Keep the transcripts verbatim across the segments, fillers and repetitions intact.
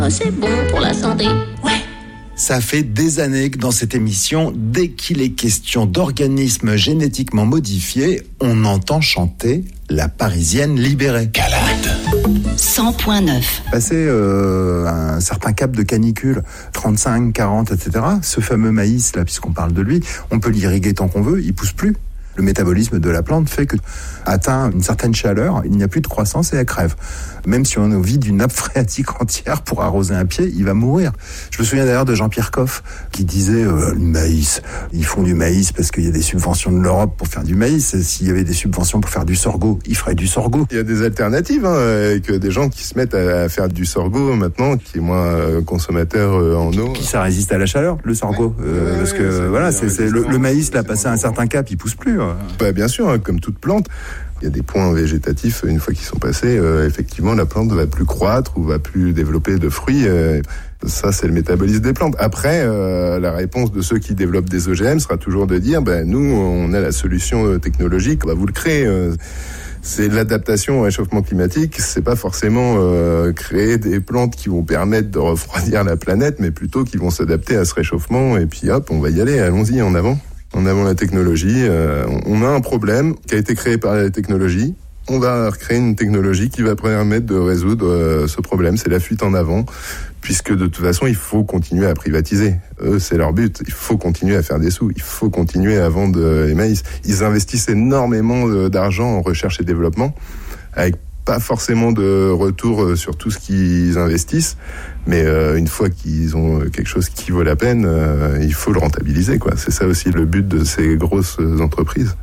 C'est bon pour la santé. Ouais. Ça fait des années que dans cette émission, dès qu'il est question d'organismes génétiquement modifiés, on entend chanter la Parisienne libérée. Calade. cent point neuf. Passé euh, un certain cap de canicule, trente-cinq, quarante, et cetera, ce fameux maïs, là, puisqu'on parle de lui, on peut l'irriguer tant qu'on veut, il pousse plus. Le métabolisme de la plante fait que, atteint une certaine chaleur, il n'y a plus de croissance et elle crève. Même si on est au vide d'une nappe phréatique entière pour arroser un pied, il va mourir. Je me souviens d'ailleurs de Jean-Pierre Coff qui disait euh, le maïs, ils font du maïs parce qu'il y a des subventions de l'Europe pour faire du maïs. Et s'il y avait des subventions pour faire du sorgho, ils feraient du sorgho. Il y a des alternatives, hein, avec des gens qui se mettent à faire du sorgho maintenant, qui est moins consommateur en eau. Qui ça résiste à la chaleur, le sorgho, euh, ouais, parce que ouais, voilà, c'est, c'est le, le maïs là, passé un certain cap, il pousse plus. Bah, bien sûr, hein, comme toute plante. Il y a des points végétatifs, une fois qu'ils sont passés, euh, effectivement, la plante va plus croître ou va plus développer de fruits. Euh, ça, c'est le métabolisme des plantes. Après, euh, la réponse de ceux qui développent des O G M sera toujours de dire, ben, nous, on a la solution technologique, on va vous le créer. Euh, c'est l'adaptation au réchauffement climatique. C'est pas forcément euh, créer des plantes qui vont permettre de refroidir la planète, mais plutôt qui vont s'adapter à ce réchauffement. Et puis, hop, on va y aller. Allons-y, en avant. En avant la technologie, euh, on a un problème qui a été créé par la technologie. On va recréer une technologie qui va permettre de résoudre euh, ce problème. C'est la fuite en avant, puisque de toute façon, il faut continuer à privatiser. Eux, c'est leur but. Il faut continuer à faire des sous. Il faut continuer à vendre les maïs. Ils investissent énormément d'argent en recherche et développement, avec pas forcément de retour sur tout ce qu'ils investissent, mais euh, une fois qu'ils ont quelque chose qui vaut la peine, euh, il faut le rentabiliser, quoi. C'est ça aussi le but de ces grosses entreprises.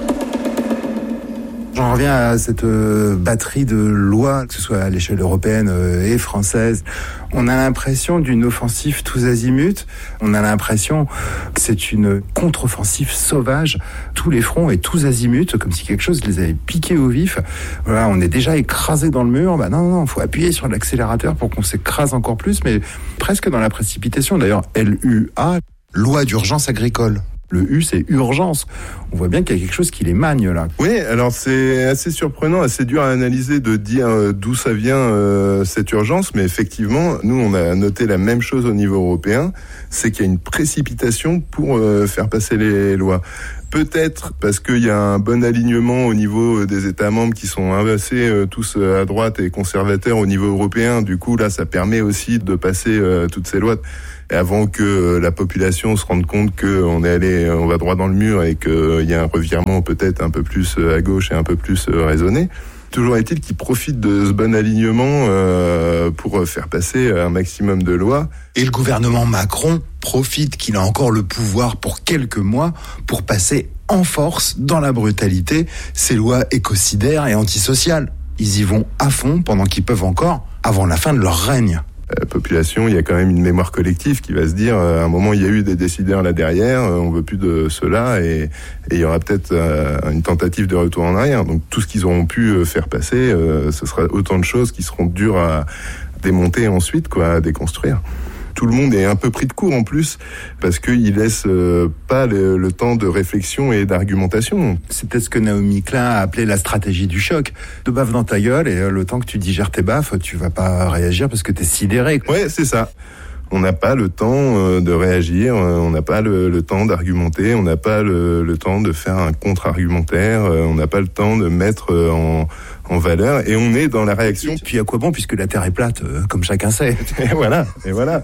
J'en reviens à cette euh, batterie de lois, que ce soit à l'échelle européenne euh, et française. On a l'impression d'une offensive tous azimuts. On a l'impression que c'est une contre-offensive sauvage, tous les fronts et tous azimuts, comme si quelque chose les avait piqués au vif. Voilà, on est déjà écrasé dans le mur. Bah non, non, il faut appuyer sur l'accélérateur pour qu'on s'écrase encore plus, mais presque dans la précipitation. D'ailleurs, L U A, loi d'urgence agricole. Le U, c'est urgence. On voit bien qu'il y a quelque chose qui les magne, là. Oui, alors c'est assez surprenant, assez dur à analyser de dire euh, d'où ça vient euh, cette urgence, mais effectivement, nous, on a noté la même chose au niveau européen, c'est qu'il y a une précipitation pour euh, faire passer les lois. Peut-être parce qu'il y a un bon alignement au niveau des États membres qui sont assez euh, tous à droite et conservateurs au niveau européen. Du coup, là, ça permet aussi de passer euh, toutes ces lois. Et avant que euh, la population se rende compte qu'on est allé, on va droit dans le mur et qu'il euh, y a un revirement peut-être un peu plus à gauche et un peu plus euh, raisonné. Toujours est-il qu'ils profitent de ce bon alignement euh, pour faire passer un maximum de lois. Et le gouvernement Macron profite qu'il a encore le pouvoir pour quelques mois pour passer en force, dans la brutalité, ces lois écocidaires et antisociales. Ils y vont à fond pendant qu'ils peuvent encore, avant la fin de leur règne. La population, il y a quand même une mémoire collective qui va se dire, à un moment, il y a eu des décideurs là derrière, on veut plus de cela, et, et il y aura peut-être une tentative de retour en arrière. Donc tout ce qu'ils auront pu faire passer, ce sera autant de choses qui seront dures à démonter ensuite, quoi, à déconstruire. Tout le monde est un peu pris de court en plus, parce qu'il laisse euh, pas le, le temps de réflexion et d'argumentation. C'est peut-être ce que Naomi Klein a appelé la stratégie du choc. Deux baffes dans ta gueule, et euh, le temps que tu digères tes baffes, tu vas pas réagir parce que t'es sidéré. Ouais, c'est ça. On n'a pas le temps euh, de réagir, euh, on n'a pas le, le temps d'argumenter, on n'a pas le, le temps de faire un contre-argumentaire, euh, on n'a pas le temps de mettre euh, en... en valeur, et on est dans la réaction. Puis à quoi bon, puisque la Terre est plate, euh, comme chacun sait. Et voilà, et voilà.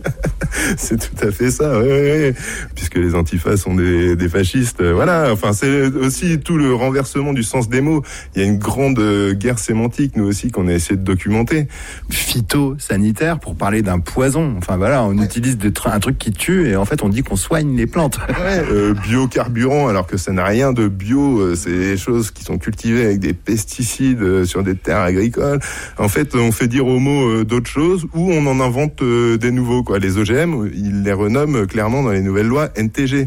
C'est tout à fait ça, oui, oui, oui. Puisque les antifas sont des, des fascistes, euh, voilà. Enfin, c'est aussi tout le renversement du sens des mots. Il y a une grande guerre sémantique, nous aussi, qu'on a essayé de documenter. Phytosanitaire, pour parler d'un poison. Enfin voilà, on ouais. utilise des tr- un truc qui tue, et en fait on dit qu'on soigne les plantes. Ouais, euh, biocarburant, alors que ça n'a rien de bio, euh, c'est des choses qui sont cultivées avec des pesticides, sur des terres agricoles. En fait, on fait dire aux mots euh, d'autres choses, ou on en invente euh, des nouveaux, quoi. Les O G M, ils les renomment clairement dans les nouvelles lois N T G.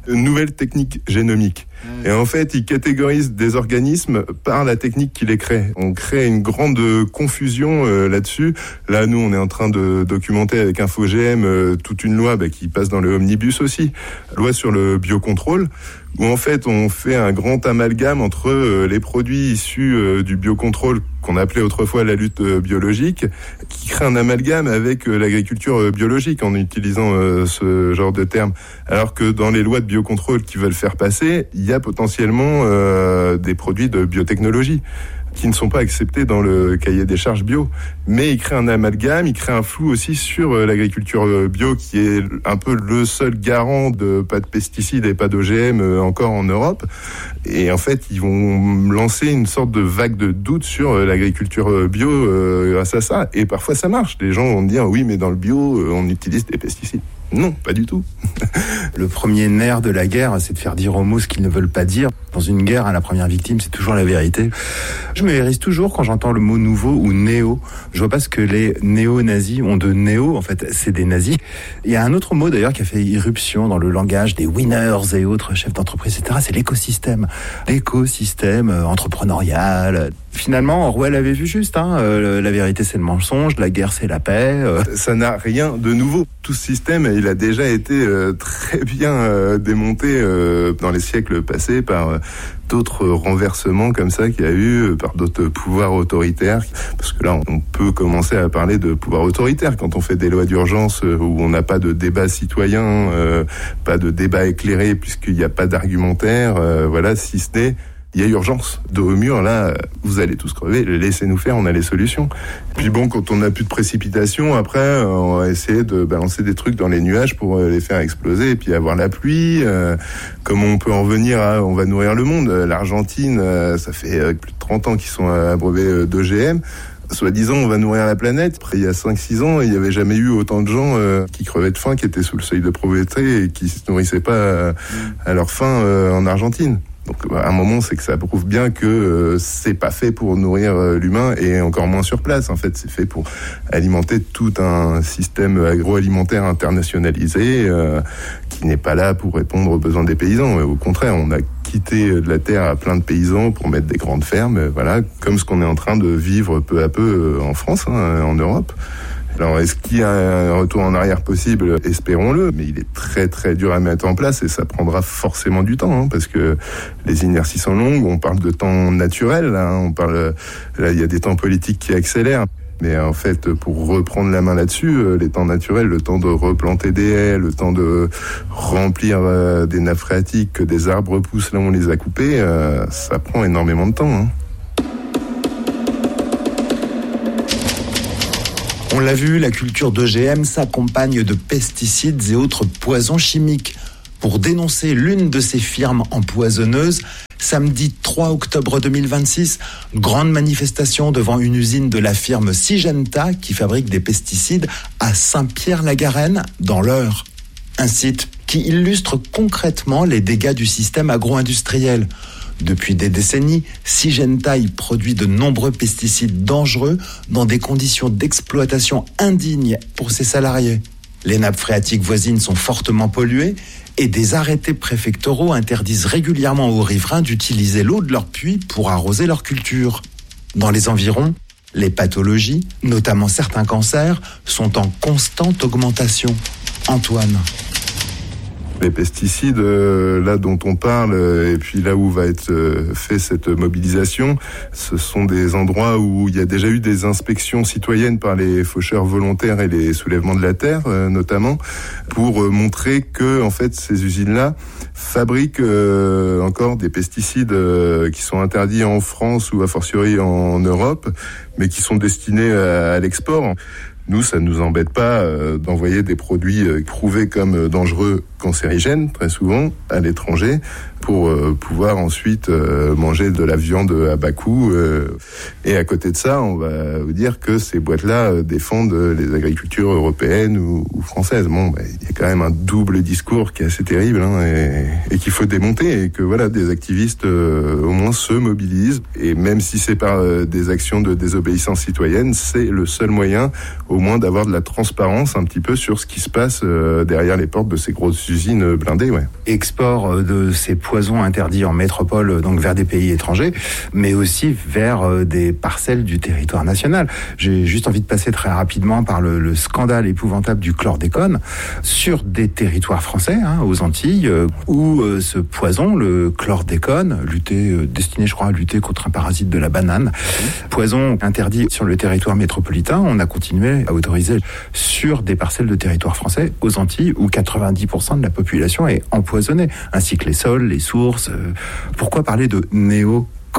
une nouvelle technique génomique. Et en fait, ils catégorisent des organismes par la technique qui les crée. On crée une grande confusion euh, là-dessus. Là, nous, on est en train de documenter avec InfoGM euh, toute une loi bah, qui passe dans le omnibus aussi, loi sur le biocontrôle, où en fait, on fait un grand amalgame entre euh, les produits issus euh, du biocontrôle qu'on appelait autrefois la lutte euh, biologique, qui crée un amalgame avec euh, l'agriculture euh, biologique en utilisant euh, ce genre de terme. Alors que dans les lois de biocontrôle qui veulent faire passer, il y a potentiellement euh, des produits de biotechnologie qui ne sont pas acceptés dans le cahier des charges bio. Mais il crée un amalgame, il crée un flou aussi sur euh, l'agriculture bio qui est un peu le seul garant de pas de pesticides et pas d'O G M euh, encore en Europe. Et en fait, ils vont lancer une sorte de vague de doute sur euh, l'agriculture bio euh, grâce à ça. Et parfois ça marche. Les gens vont dire oui, mais dans le bio, euh, on utilise des pesticides. Non, pas du tout. Le premier nerf de la guerre, c'est de faire dire aux mots ce qu'ils ne veulent pas dire. Dans une guerre, hein, la première victime, c'est toujours la vérité. Je me hérisse toujours quand j'entends le mot nouveau ou néo. Je vois pas ce que les néo-nazis ont de néo. En fait, c'est des nazis. Il y a un autre mot d'ailleurs qui a fait irruption dans le langage des winners et autres chefs d'entreprise, et cetera. C'est l'écosystème. L'écosystème entrepreneurial. Finalement, Orwell avait vu juste. Hein. Euh, la vérité, c'est le mensonge. La guerre, c'est la paix. Euh... Ça n'a rien de nouveau. Tout ce système, il a déjà été euh, très bien euh, démonté euh, dans les siècles passés par euh, d'autres renversements comme ça qu'il y a eu, euh, par d'autres pouvoirs autoritaires. Parce que là, on peut commencer à parler de pouvoir autoritaire quand on fait des lois d'urgence euh, où on n'a pas de débat citoyen, euh, pas de débat éclairé puisqu'il n'y a pas d'argumentaire. Euh, voilà, si ce n'est il y a urgence. Dos au mur, là, vous allez tous crever, laissez-nous faire, on a les solutions. Puis bon, quand on n'a plus de précipitations, après, on va essayer de balancer des trucs dans les nuages pour les faire exploser et puis avoir la pluie. Euh, comment on peut en venir à, on va nourrir le monde. L'Argentine, ça fait plus de trente ans qu'ils sont abreuvés d'O G M. Soi-disant, on va nourrir la planète. Après, il y a cinq six ans, il n'y avait jamais eu autant de gens euh, qui crevaient de faim, qui étaient sous le seuil de pauvreté et qui se nourrissaient pas euh, à leur faim euh, en Argentine. Donc à un moment, c'est que ça prouve bien que euh, c'est pas fait pour nourrir euh, l'humain et encore moins sur place. En fait, c'est fait pour alimenter tout un système agroalimentaire internationalisé euh, qui n'est pas là pour répondre aux besoins des paysans. Au contraire, on a quitté de la terre à plein de paysans pour mettre des grandes fermes, voilà, comme ce qu'on est en train de vivre peu à peu en France, hein, en Europe. Alors, est-ce qu'il y a un retour en arrière possible ? Espérons-le, mais il est très très dur à mettre en place et ça prendra forcément du temps, hein, parce que les inerties sont longues. On parle de temps naturel, là, hein, on parle, là, il y a des temps politiques qui accélèrent. Mais en fait, pour reprendre la main là-dessus, les temps naturels, le temps de replanter des haies, le temps de remplir euh, des nappes phréatiques, que des arbres poussent là où on les a coupés, euh, ça prend énormément de temps, hein. On l'a vu, la culture d'O G M s'accompagne de pesticides et autres poisons chimiques. Pour dénoncer l'une de ces firmes empoisonneuses, samedi trois octobre deux mille vingt-six, grande manifestation devant une usine de la firme Syngenta qui fabrique des pesticides à Saint-Pierre-la-Garenne, dans l'Eure. Un site qui illustre concrètement les dégâts du système agro-industriel. Depuis des décennies, Syngenta y produit de nombreux pesticides dangereux dans des conditions d'exploitation indignes pour ses salariés. Les nappes phréatiques voisines sont fortement polluées et des arrêtés préfectoraux interdisent régulièrement aux riverains d'utiliser l'eau de leurs puits pour arroser leurs cultures. Dans les environs, les pathologies, notamment certains cancers, sont en constante augmentation. Antoine. Les pesticides, euh, là dont on parle, euh, et puis là où va être euh, fait cette mobilisation, ce sont des endroits où il y a déjà eu des inspections citoyennes par les faucheurs volontaires et les soulèvements de la terre, euh, notamment, pour euh, montrer que en fait ces usines-là fabriquent euh, encore des pesticides euh, qui sont interdits en France ou a fortiori en Europe, mais qui sont destinés à, à l'export. Nous, ça ne nous embête pas euh, d'envoyer des produits euh, prouvés comme euh, dangereux, cancérigènes, très souvent, à l'étranger, pour euh, pouvoir ensuite euh, manger de la viande à bas coût. Euh, et à côté de ça, on va vous dire que ces boîtes-là euh, défendent les agricultures européennes ou, ou françaises. Bon, bah, il y a quand même un double discours qui est assez terrible, hein, et, et qu'il faut démonter, et que voilà, des activistes euh, au moins se mobilisent. Et même si c'est par euh, des actions de désobéissance citoyenne, c'est le seul moyen, au moins, d'avoir de la transparence un petit peu sur ce qui se passe euh, derrière les portes de ces grosses usines blindées. Ouais. Export de ces poisons interdits en métropole, donc vers des pays étrangers, mais aussi vers des parcelles du territoire national. J'ai juste envie de passer très rapidement par le, le scandale épouvantable du chlordécone sur des territoires français, hein, aux Antilles, euh, où euh, ce poison, le chlordécone, lutter, euh, destiné, je crois, à lutter contre un parasite de la banane, poison interdit sur le territoire métropolitain, on a continué à autoriser sur des parcelles de territoire français aux Antilles, où quatre-vingt-dix pour cent de la population est empoisonnée, ainsi que les sols, les sources. Pourquoi parler de néo-colonialisme ?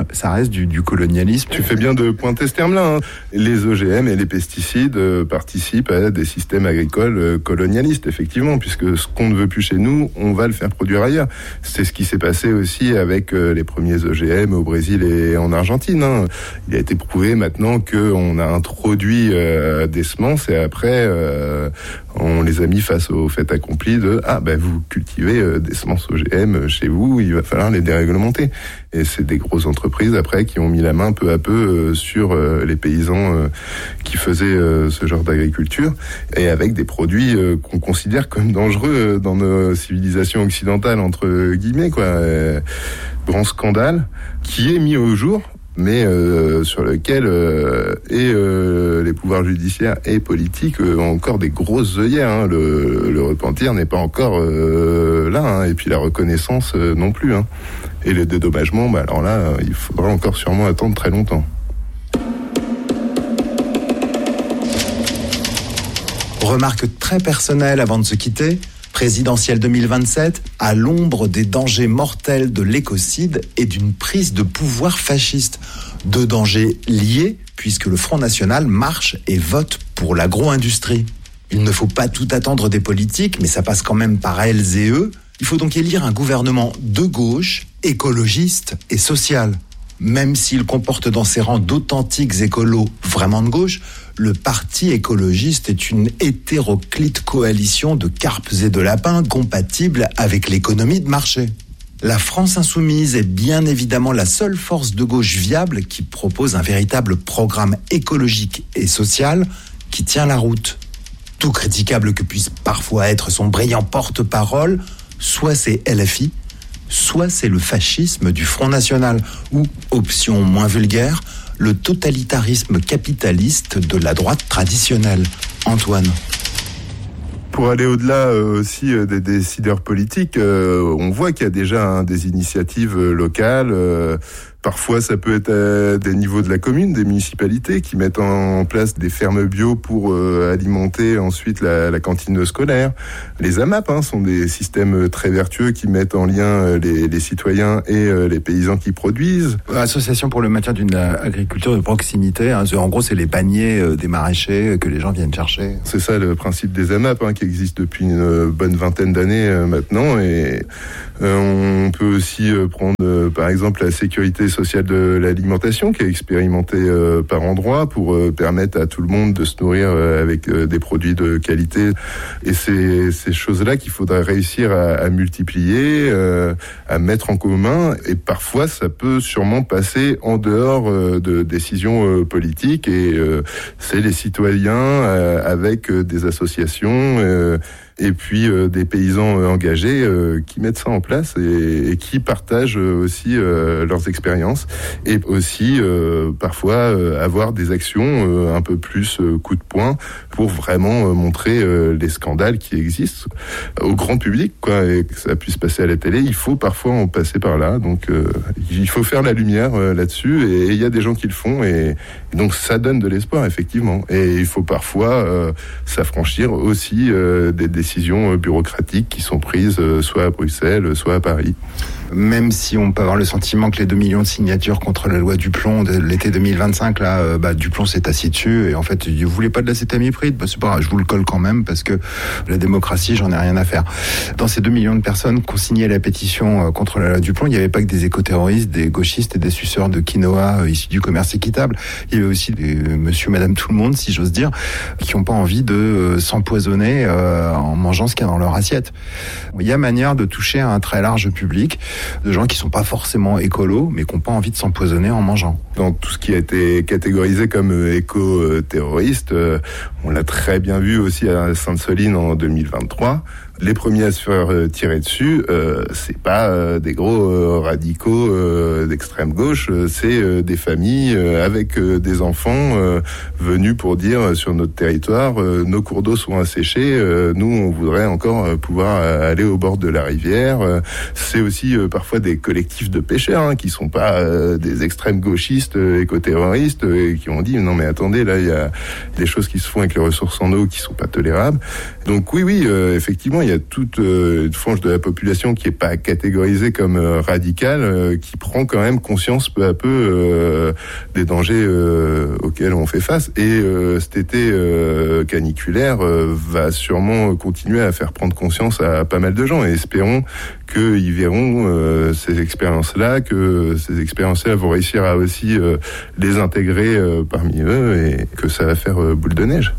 Ça reste du, du colonialisme. Tu fais bien de pointer ce terme-là. Hein. Les O G M et les pesticides euh, participent à des systèmes agricoles euh, colonialistes, effectivement, puisque ce qu'on ne veut plus chez nous, on va le faire produire ailleurs. C'est ce qui s'est passé aussi avec euh, les premiers O G M au Brésil et en Argentine. Hein. Il a été prouvé maintenant qu'on a introduit euh, des semences et après... Euh, on les a mis face au fait accompli de « Ah, ben vous cultivez euh, des semences O G M chez vous, il va falloir les déréglementer ». Et c'est des grosses entreprises, après, qui ont mis la main peu à peu euh, sur euh, les paysans euh, qui faisaient euh, ce genre d'agriculture, et avec des produits euh, qu'on considère comme dangereux euh, dans nos civilisations occidentales, entre guillemets, quoi. Euh, grand scandale qui est mis au jour, mais euh, sur lequel euh, et euh, les pouvoirs judiciaires et politiques euh, ont encore des grosses œillères. Hein. Le, le repentir n'est pas encore euh, là, hein. Et puis la reconnaissance euh, non plus. Hein. Et le dédommagement, bah alors là, euh, il faudra encore sûrement attendre très longtemps. Remarque très personnelle avant de se quitter. Présidentielle deux mille vingt-sept, à l'ombre des dangers mortels de l'écocide et d'une prise de pouvoir fasciste. Deux dangers liés, puisque le Front National marche et vote pour l'agro-industrie. Il ne faut pas tout attendre des politiques, mais ça passe quand même par elles et eux. Il faut donc élire un gouvernement de gauche, écologiste et social. Même s'il comporte dans ses rangs d'authentiques écolos vraiment de gauche, le parti écologiste est une hétéroclite coalition de carpes et de lapins compatible avec l'économie de marché. La France insoumise est bien évidemment la seule force de gauche viable qui propose un véritable programme écologique et social qui tient la route. Tout critiquable que puisse parfois être son brillant porte-parole, soit c'est L F I, soit c'est le fascisme du Front National, ou, option moins vulgaire, le totalitarisme capitaliste de la droite traditionnelle. Antoine. Pour aller au-delà euh, aussi euh, des décideurs politiques, euh, on voit qu'il y a déjà hein, des initiatives euh, locales. Euh, Parfois, ça peut être à des niveaux de la commune, des municipalités qui mettent en place des fermes bio pour euh, alimenter ensuite la, la cantine scolaire. Les A M A P hein, sont des systèmes très vertueux qui mettent en lien les, les citoyens et euh, les paysans qui produisent. Association pour le maintien d'une agriculture de proximité. Hein, en gros, c'est les paniers euh, des maraîchers que les gens viennent chercher. C'est ça le principe des A M A P hein, qui existe depuis une bonne vingtaine d'années euh, maintenant. Et euh, on peut aussi euh, prendre euh, par exemple la sécurité sociale de l'alimentation qui est expérimentée euh, par endroits pour euh, permettre à tout le monde de se nourrir euh, avec euh, des produits de qualité. Et c'est ces choses-là qu'il faudrait réussir à, à multiplier, euh, à mettre en commun. Et parfois, ça peut sûrement passer en dehors euh, de décisions euh, politiques. Et euh, c'est les citoyens euh, avec euh, des associations euh, et puis euh, des paysans euh, engagés euh, qui mettent ça en place et, et qui partagent euh, aussi euh, leurs expériences et aussi euh, parfois euh, avoir des actions euh, un peu plus euh, coup de poing pour vraiment euh, montrer euh, les scandales qui existent au grand public quoi, et que ça puisse passer à la télé. Il faut parfois en passer par là, donc euh, il faut faire la lumière euh, là-dessus et il y a des gens qui le font et, et donc ça donne de l'espoir effectivement et il faut parfois euh, s'affranchir aussi euh, des décisions bureaucratiques qui sont prises euh, soit à Bruxelles, soit à Paris. Même si on peut avoir le sentiment que les deux millions de signatures contre la loi Duplon de l'été deux mille vingt-cinq, là, euh, bah, Duplon s'est assis dessus et en fait, il voulait pas de l'acétamipride. Bah, c'est pas grave, je vous le colle quand même parce que la démocratie, j'en ai rien à faire. Dans ces deux millions de personnes qui ont signé la pétition euh, contre la loi Duplon, il n'y avait pas que des écoterroristes, des gauchistes et des suceurs de quinoa euh, issus du commerce équitable. Il y avait aussi des euh, monsieur, madame, tout le monde, si j'ose dire, qui n'ont pas envie de euh, s'empoisonner euh, en mangeant ce qu'il y a dans leur assiette. Il y a manière de toucher à un très large public de gens qui sont pas forcément écolos, mais qui n'ont pas envie de s'empoisonner en mangeant. Donc tout ce qui a été catégorisé comme euh, éco-terroriste, euh, on l'a très bien vu aussi à Sainte-Soline en deux mille vingt-trois. Les premiers à se faire euh, tirer dessus, euh, c'est pas euh, des gros euh, radicaux euh, d'extrême gauche, euh, c'est euh, des familles euh, avec euh, des enfants euh, venus pour dire euh, sur notre territoire, euh, nos cours d'eau sont asséchés, euh, nous on voudrait encore euh, pouvoir euh, aller au bord de la rivière. Euh, c'est aussi euh, parfois des collectifs de pêcheurs hein, qui sont pas euh, des extrêmes gauchistes euh, éco-terroristes euh, qui ont dit non mais attendez, là il y a des choses qui se font avec les ressources en eau qui sont pas tolérables. Donc oui oui euh, effectivement il y a toute euh, une frange de la population qui est pas catégorisée comme euh, radicale, euh, qui prend quand même conscience peu à peu euh, des dangers euh, auxquels on fait face. Et euh, cet été euh, caniculaire euh, va sûrement continuer à faire prendre conscience à, à pas mal de gens. Et espérons qu'ils verront euh, ces expériences-là, que ces expériences-là vont réussir à aussi euh, les intégrer euh, parmi eux et que ça va faire euh, boule de neige.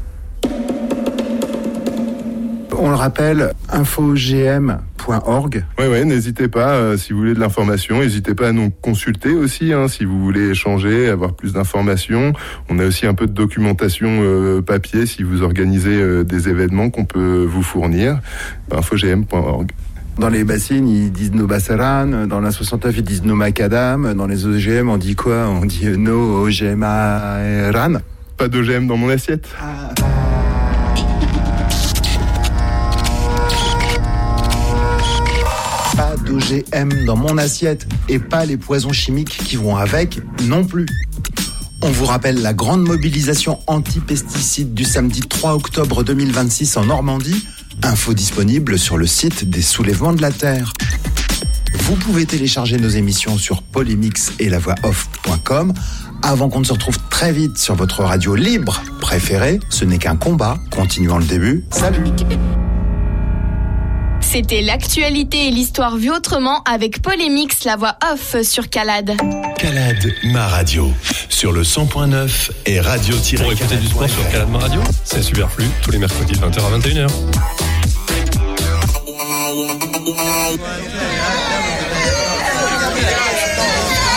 On le rappelle, info g m point org. Ouais, ouais, n'hésitez pas, euh, si vous voulez de l'information, n'hésitez pas à nous consulter aussi, hein, si vous voulez échanger, avoir plus d'informations. On a aussi un peu de documentation euh, papier, si vous organisez euh, des événements qu'on peut vous fournir. info g m point org. Dans les bassines, ils disent no bassaran. Dans la soixante-neuf, ils disent no macadam. Dans les O G M, on dit quoi? On dit no O G M ran. Pas d'O G M dans mon assiette. Ah. Pas d'O G M dans mon assiette et pas les poisons chimiques qui vont avec non plus. On vous rappelle la grande mobilisation anti-pesticides du samedi trois octobre deux mille vingt-six en Normandie. Info disponible sur le site des Soulèvements de la Terre. Vous pouvez télécharger nos émissions sur polémix et la voix off point com. Avant qu'on ne se retrouve très vite sur votre radio libre préférée, ce n'est qu'un combat. Continuons le début. Salut! C'était l'actualité et l'histoire vue autrement avec Polémix, la voix off sur Calade. Calade, ma radio. Sur le cent point neuf et radio Pour écouter du sport sur Calade, ma radio, c'est Superflu, tous les mercredis de vingt heures à vingt et une heures.